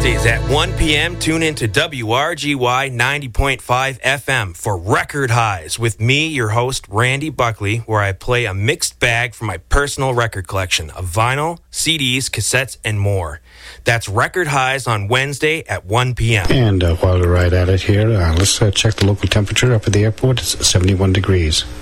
Thursdays at 1 p.m., tune in to WRGY 90.5 FM for Record Highs with me, your host, Randy Buckley, where I play a mixed bag from my personal record collection of vinyl, CDs, cassettes, and more. That's Record Highs on Wednesday at 1 p.m. And while we're right at it here, let's check the local temperature up at the airport. It's 71 degrees.